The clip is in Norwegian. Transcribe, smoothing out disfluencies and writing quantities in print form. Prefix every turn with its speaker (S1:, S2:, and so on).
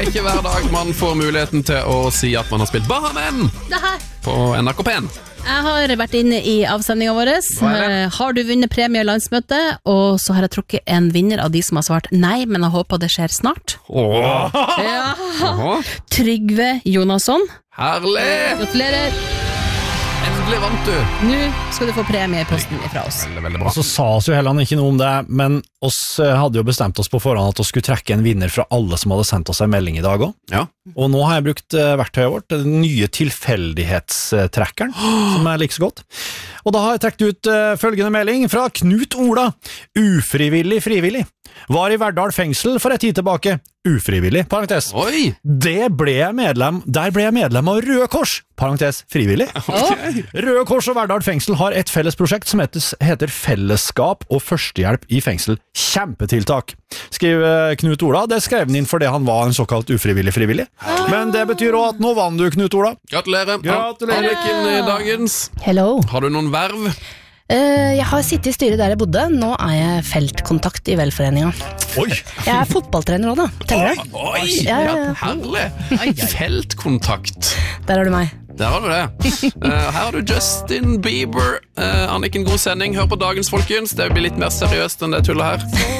S1: ikke hver dag man får muligheten til å si at man har spilt Bahamen på NRK P1.
S2: Jeg har vært inne i avsendingen vår. Har du vunnet premie i landsmøtet? Og så har jeg trukket en vinner av de som har svart nei, men jeg håper det skjer snart. Ja. Trygve Jonasson.
S1: Herlig!
S2: Gratulerer.
S1: Endelig vant du.
S2: Nå skal du få premie i posten fra oss.
S1: Veldig bra.
S3: Så sa oss jo heller ikke noe om det, men oss hadde jo bestemt oss på forhånd at oss skulle trekke en vinner fra alle som hadde sendt oss en melding i dag også.
S1: Ja.
S3: Og nå har jeg brukt verktøyet vårt, den nye tilfeldighetstrekkeren, som jeg liker så godt. Og da har jeg trekt ut følgende melding fra Knut Ola. Ufrivillig frivillig. Var i Verdal fengsel for en tid tilbake. Ufrivillig, parentes.
S1: Oi!
S3: Der ble jeg medlem av Røde Kors, parentes frivillig.
S1: Okay.
S3: Røde Kors og Verdal fengsel har et felles prosjekt som heter Fellesskap og førstehjelp i fengsel. Kjempetiltak, skriver Knut Ola. Det skrev han inn fordi han var en såkalt ufrivillig frivillig. Men det betyr også at nå vant du, Knut Ola.
S1: Gratulerer. Anniken i dagens.
S4: Hello.
S1: Har du noen verv?
S4: Jeg har sittet i styret der jeg bodde. Nå er jeg feltkontakt i velforeningen.
S3: Oi!
S4: Jeg er fotballtrener også da. Teller det?
S1: Oi,
S4: Ja.
S1: herlig. Feltkontakt.
S4: Der har du meg.
S1: Der har du det. Her har du Justin Bieber. Anniken, god sending. Hør på dagens, folkens. Det blir litt mer seriøst enn det tullet her.